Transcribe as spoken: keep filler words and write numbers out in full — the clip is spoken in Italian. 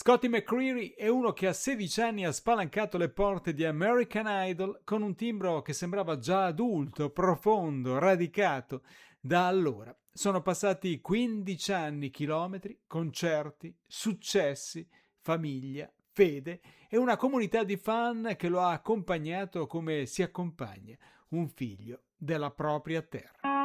Scotty McCreery è uno che a sedici anni ha spalancato le porte di American Idol con un timbro che sembrava già adulto, profondo, radicato. Da allora sono passati quindici anni, chilometri, concerti, successi, famiglia, fede e una comunità di fan che lo ha accompagnato come si accompagna un figlio della propria terra.